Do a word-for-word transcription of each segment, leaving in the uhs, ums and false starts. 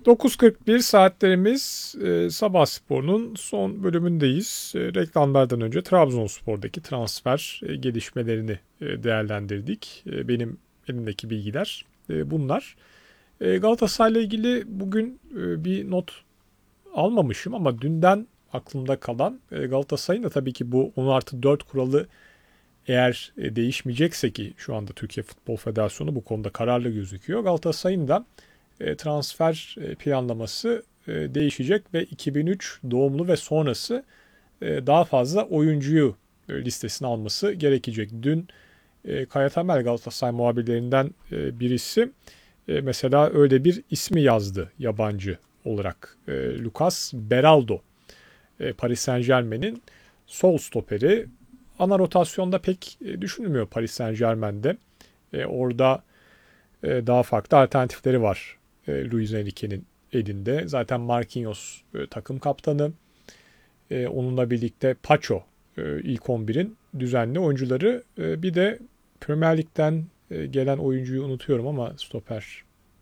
dokuz kırk bir saatlerimiz e, Sabah Spor'un son bölümündeyiz. E, reklamlardan önce Trabzonspor'daki transfer e, gelişmelerini e, değerlendirdik. E, benim elimdeki bilgiler e, bunlar. E, Galatasaray'la ilgili bugün e, bir not almamışım ama dünden aklımda kalan e, Galatasaray'ın da tabii ki bu on artı dört kuralı eğer e, değişmeyecekse ki şu anda Türkiye Futbol Federasyonu bu konuda kararlı gözüküyor. Galatasaray'ın da e, transfer e, planlaması e, değişecek ve iki bin üç doğumlu ve sonrası e, daha fazla oyuncuyu e, listesine alması gerekecek. Dün e, Kaya Temel Galatasaray muhabirlerinden e, birisi e, mesela öyle bir ismi yazdı yabancı olarak. E, Lucas Beraldo. E, Paris Saint-Germain'in sol stoperi. Ana rotasyonda pek e, düşünülmüyor Paris Saint-Germain'de. E, orada e, daha farklı alternatifleri var e, Luis Enrique'nin elinde. Zaten Marquinhos e, takım kaptanı. E, onunla birlikte Pacho e, ilk on birin düzenli oyuncuları. E, bir de Premier Lig'den e, gelen oyuncuyu unutuyorum ama stoper.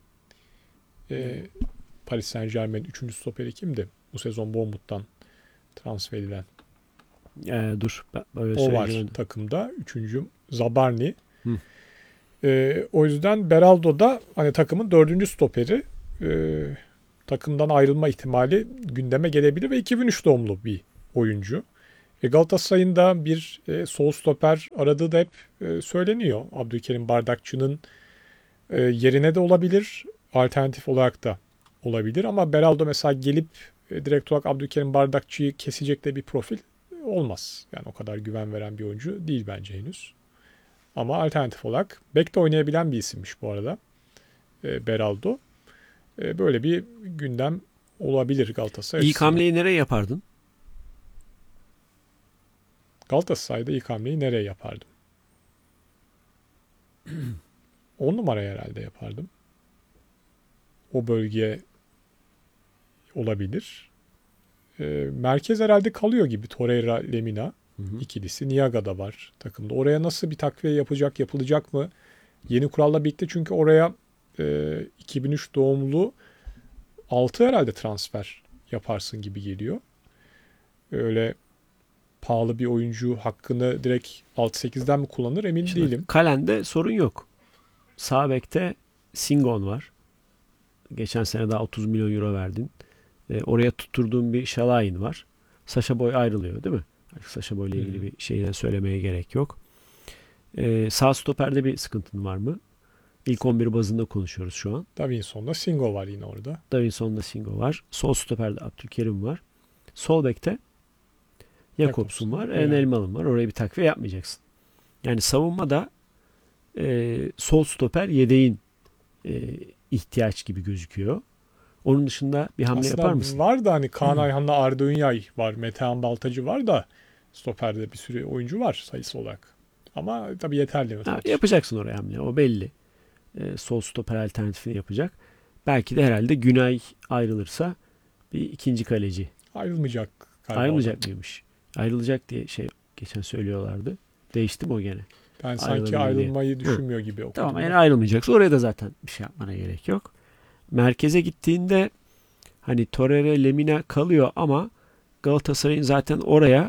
E, Paris Saint-Germain'in üçüncü stoperi kimdi? Bu sezon Bournemouth'tan transfer edilen. Ee, dur. Böyle o var söyleyeceğim. takımda. Üçüncü Zabarni. Hı. Ee, o yüzden Beraldo da hani takımın dördüncü stoperi. Ee, takımdan ayrılma ihtimali gündeme gelebilir ve iki bin üç doğumlu bir oyuncu. E, Galatasaray'ın da bir e, sol stoper aradığı da hep e, söyleniyor. Abdülkerim Bardakçı'nın e, yerine de olabilir. Alternatif olarak da olabilir. Ama Beraldo mesela gelip e, direkt olarak Abdülkerim Bardakçı'yı kesecek de bir profil olmaz. Yani o kadar güven veren bir oyuncu değil bence henüz. Ama alternatif olarak bekte oynayabilen bir isimmiş bu arada. E, Beraldo. E, böyle bir gündem olabilir Galatasaray İlk açısından. hamleyi nereye yapardın? Galatasaray'da ilk hamleyi nereye yapardım? on numaraya herhalde yapardım. O bölgeye olabilir. E, merkez herhalde kalıyor gibi Torreira, Lemina Hı hı. ikilisi. Niaga da var takımda. Oraya nasıl bir takviye yapacak, yapılacak mı? Yeni kuralla birlikte çünkü oraya e, iki bin üç doğumlu altı herhalde transfer yaparsın gibi geliyor. Öyle pahalı bir oyuncu hakkını direkt altı sekizden mi kullanır emin Şimdi değilim. Kalen'de sorun yok. Sağ bekte Singon var. Geçen sene daha otuz milyon euro verdin. E, oraya tutturduğun bir Şalayin var. Sacha Boy ayrılıyor değil mi? Sacha Boy ile ilgili Hmm. bir şeyden söylemeye gerek yok. E, sağ stoperde bir sıkıntın var mı? İlk on bir bazında konuşuyoruz şu an. Davinson'da Singo var yine orada. Davinson'da Singo var. Sol stoperde Abdülkerim var. Sol bekte Jakobs'un var. En Elmalı'nın var. Oraya bir takviye yapmayacaksın. Yani savunmada e, sol stoper yedeğin e, ihtiyaç gibi gözüküyor. Onun dışında bir hamle Aslında yapar mısın? var da hani Kaan Ayhan'la Arda Ünyay var. Metehan Baltacı var da stoperde bir sürü oyuncu var sayısı olarak. Ama tabii yeterli mi? Ha, yapacaksın oraya hamle. O belli. E, sol stoper alternatifini yapacak. Belki de herhalde Günay ayrılırsa bir ikinci kaleci. Ayrılmayacak galiba. Ayrılacak oradan. mıymış? Ayrılacak diye şey geçen söylüyorlardı. Değişti mi o gene? Ben sanki Ayrılabilir diye. ayrılmayı Hı. düşünmüyor gibi okudum. Tamam, da. yani ayrılmayacaksa oraya da zaten bir şey yapmana gerek yok. Merkeze gittiğinde hani Torreira, Lemina kalıyor ama Galatasaray'ın zaten oraya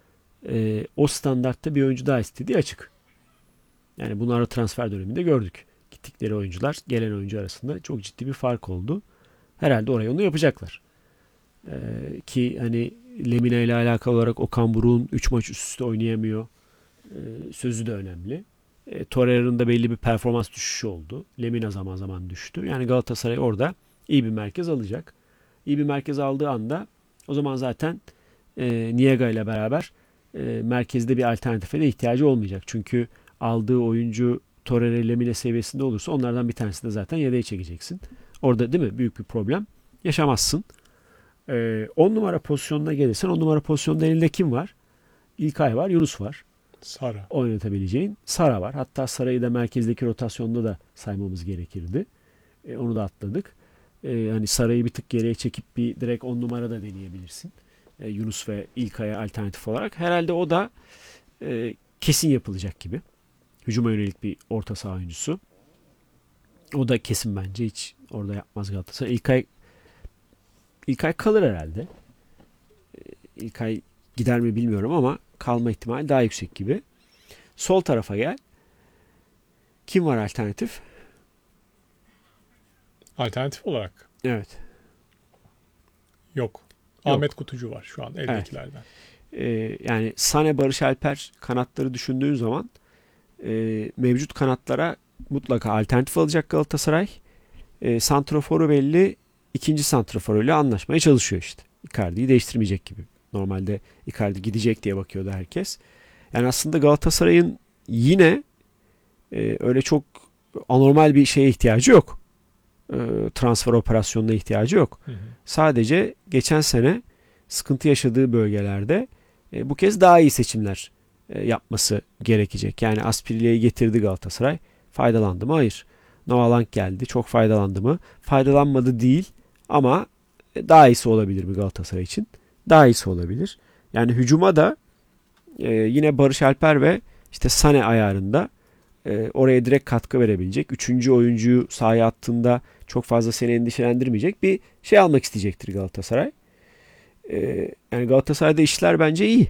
e, o standartta bir oyuncu daha istediği açık. Yani bunu ara transfer döneminde gördük. Gittikleri oyuncular gelen oyuncu arasında çok ciddi bir fark oldu. Herhalde oraya onu yapacaklar. E, ki hani Lemina ile alakalı olarak Okan Buruk'un üç maç üst üste oynayamıyor e, sözü de önemli. E, Torreira'nın da belli bir performans düşüşü oldu. Lemina zaman zaman düştü. Yani Galatasaray orada iyi bir merkez alacak. İyi bir merkez aldığı anda o zaman zaten e, Niega ile beraber e, merkezde bir alternatife de ihtiyacı olmayacak. Çünkü aldığı oyuncu Torreira, Lemina seviyesinde olursa onlardan bir tanesini de zaten yedeğe çekeceksin. Orada değil mi? Büyük bir problem yaşamazsın. E, on numara pozisyonuna gelirsen on numara pozisyonunda elinde kim var? İlkay var, Yunus var. Sara. Oynatabileceğin. Sara var. Hatta Sara'yı da merkezdeki rotasyonda da saymamız gerekirdi. E, onu da atladık. E, hani Sara'yı bir tık geriye çekip bir direkt on numara da deneyebilirsin. E, Yunus ve İlkay'a alternatif olarak. Herhalde o da e, kesin yapılacak gibi. Hücuma yönelik bir orta saha oyuncusu. O da kesin bence. Hiç orada yapmaz Galatasaray. İlkay İlkay kalır herhalde. İlkay gider mi bilmiyorum ama kalma ihtimali daha yüksek gibi. Sol tarafa gel. Kim var alternatif? Alternatif olarak Evet. yok. Yok. Ahmet Kutucu var şu an eldekilerden. Ee, yani Sane, Barış Alper kanatları düşündüğün zaman e, mevcut kanatlara mutlaka alternatif alacak Galatasaray. E, santraforu belli. İkinci santraforuyla anlaşmaya çalışıyor işte. Icardi'yi değiştirmeyecek gibi. Normalde Icardi gidecek diye bakıyordu herkes. Yani aslında Galatasaray'ın yine e, öyle çok anormal bir şeye ihtiyacı yok. E, transfer operasyonuna ihtiyacı yok. Hı hı. Sadece geçen sene sıkıntı yaşadığı bölgelerde e, bu kez daha iyi seçimler e, yapması gerekecek. Yani Aspiria'yı getirdi Galatasaray. Faydalandı mı? Hayır. Noalank geldi. Çok faydalandı mı? Faydalanmadı değil ama e, daha iyisi olabilir mi Galatasaray için? Daha iyisi olabilir. Yani hücuma da e, yine Barış Alper ve işte Sane ayarında e, oraya direkt katkı verebilecek. Üçüncü oyuncuyu sahaya attığında çok fazla seni endişelendirmeyecek bir şey almak isteyecektir Galatasaray. E, yani Galatasaray'da işler bence iyi.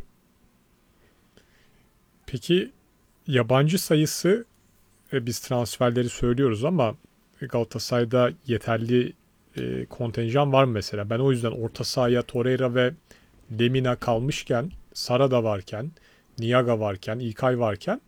Peki yabancı sayısı, e, biz transferleri söylüyoruz ama Galatasaray'da yeterli e, kontenjan var mı mesela? Ben o yüzden orta sahaya Torreira ve Lemina kalmışken, Sara da varken, Niaga varken, İlkay varken